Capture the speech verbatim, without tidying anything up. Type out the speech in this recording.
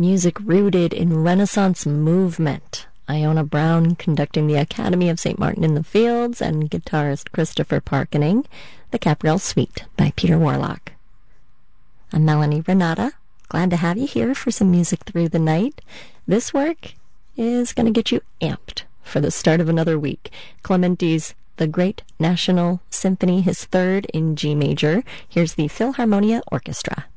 Music rooted in Renaissance movement. Iona Brown conducting the Academy of Saint Martin in the Fields, and guitarist Christopher Parkening, the Caprell Suite by Peter Warlock. I'm Melanie Renata. Glad to have you here for some music through the night. This work is going to get you amped for the start of another week. Clementi's The Great National Symphony, his third in G major. Here's the Philharmonia Orchestra.